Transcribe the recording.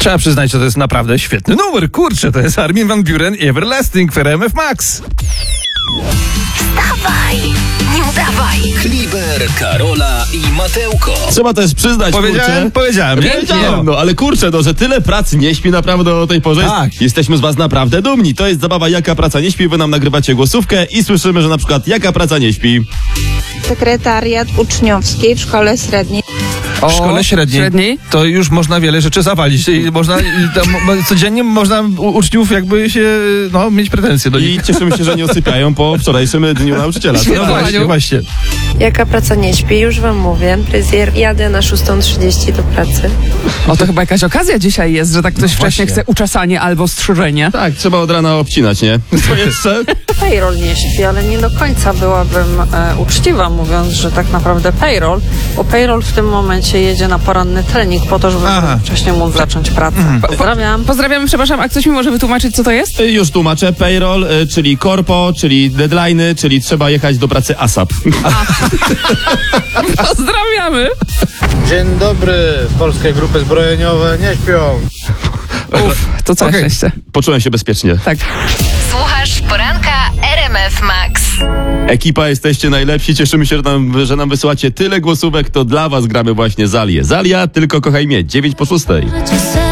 Trzeba przyznać, że to jest naprawdę świetny numer. Kurczę, to jest Armin van Buuren i Everlasting w RMF Max. Wstawaj, nie udawaj. Kliber, Karola i Mateuko. Trzeba też przyznać, Powiedziałem, nie? No, ale kurczę, no, że tyle pracy nie śpi naprawdę o tej porze. Tak. Jesteśmy z was naprawdę dumni. To jest zabawa Jaka praca nie śpi. Wy nam nagrywacie głosówkę i słyszymy, że na przykład Jaka praca nie śpi. Sekretariat uczniowski w szkole średniej. W szkole średniej to już można wiele rzeczy zawalić. I można, codziennie można uczniów jakby się, mieć pretensje do I nich. cieszymy się, że nie osypiają po wczorajszym dniu nauczyciela. No właśnie. Jaka praca nie śpi, już wam mówię. Fryzjer, jadę na 6:30 do pracy. O, to chyba jakaś okazja dzisiaj jest, że tak ktoś wcześniej właśnie. chce uczesanie albo strzyżenie. Tak, trzeba od rana obcinać, nie? Co jeszcze? Payroll nie śpi, ale nie do końca byłabym uczciwa, mówiąc, że tak naprawdę payroll, bo payroll w tym momencie jedzie na poranny trening po to, żeby wcześniej móc zacząć pracę. Pozdrawiam. Pozdrawiamy, przepraszam, a ktoś mi może wytłumaczyć, co to jest? Już tłumaczę. Payroll, czyli korpo, czyli deadline'y, czyli trzeba jechać do pracy ASAP. Pozdrawiamy! Dzień dobry, polskie grupy zbrojeniowe nie śpią. To całe szczęście. Poczułem się bezpiecznie. Tak. Słuchasz poranka RMF Max. Ekipa, jesteście najlepsi. Cieszymy się, że nam wysyłacie tyle głosówek. To dla was gramy właśnie Zalię. Zalia, tylko kochaj mnie. 9:06.